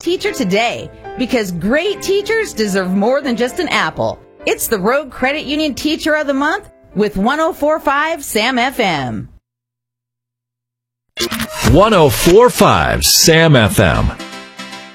teacher today, because great teachers deserve more than just an apple. It's the Rogue Credit Union Teacher of the Month with 104.5 Sam FM. 104.5 Sam FM.